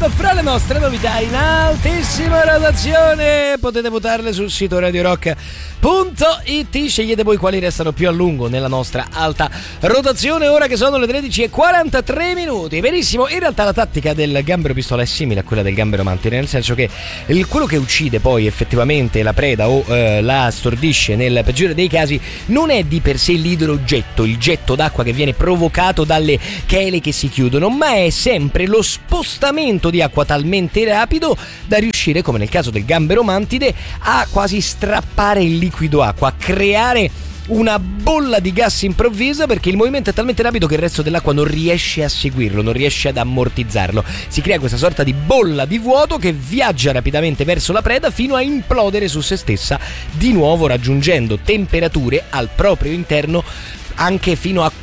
fra le nostre novità in altissima rotazione. Potete votarle sul sito radiorock.it. Scegliete voi quali restano più a lungo nella nostra alta rotazione, ora che sono le 13:43. Benissimo, in realtà la tattica del gambero pistola è simile a quella del gambero mantide, nel senso che quello che uccide poi effettivamente la preda o la stordisce nel peggiore dei casi non è di per sé l'idrogetto, il getto d'acqua che viene provocato dalle chele che si chiudono, ma è sempre lo spostamento di acqua talmente rapido da riuscire, come nel caso del gambero mantide, a quasi strappare il liquido acqua, a creare una bolla di gas improvvisa, perché il movimento è talmente rapido che il resto dell'acqua non riesce a seguirlo, non riesce ad ammortizzarlo. Si crea questa sorta di bolla di vuoto che viaggia rapidamente verso la preda fino a implodere su se stessa, di nuovo raggiungendo temperature al proprio interno anche fino a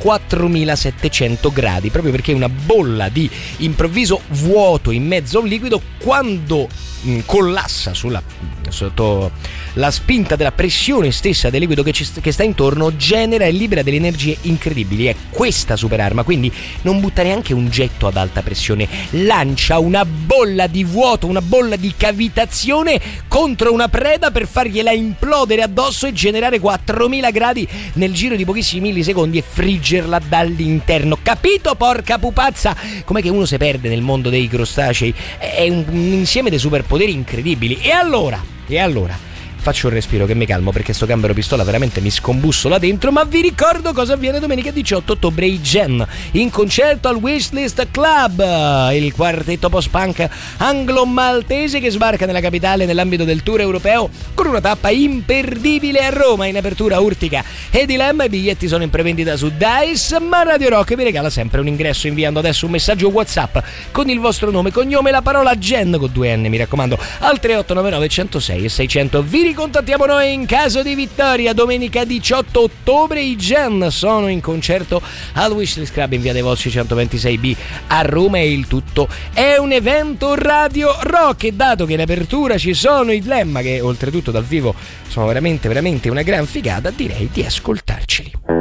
4700 gradi, proprio perché una bolla di improvviso vuoto in mezzo a un liquido, quando collassa sotto la spinta della pressione stessa del liquido che sta intorno, genera e libera delle energie incredibili. È questa superarma, quindi non butta neanche un getto ad alta pressione, lancia una bolla di vuoto, una bolla di cavitazione contro una preda per fargliela implodere addosso e generare 4000 gradi nel giro di pochissimi millisecondi e friggerla dall'interno. Capito, porca pupazza? Com'è che uno si perde nel mondo dei crostacei? È un insieme di superpoteri incredibili. E allora faccio un respiro che mi calmo, perché sto gambero pistola veramente mi scombussola dentro. Ma vi ricordo cosa avviene domenica 18 ottobre: i Jam in concerto al Wishlist Club, il quartetto post-punk anglo-maltese che sbarca nella capitale nell'ambito del tour europeo con una tappa imperdibile a Roma. In apertura Urtica e Dilemma. I biglietti sono in prevendita su Dice, ma Radio Rock vi regala sempre un ingresso inviando adesso un messaggio WhatsApp con il vostro nome, cognome e la parola Gen con 2 N, mi raccomando, al 3899 106 e 600. Vi contattiamo noi in caso di vittoria. Domenica 18 ottobre i Gen sono in concerto al Wishlist Club in via dei Volsci 126B a Roma, e il tutto è un evento Radio Rock. E dato che in apertura ci sono i Dilemma, che oltretutto dal vivo sono veramente una gran figata, direi di ascoltarceli.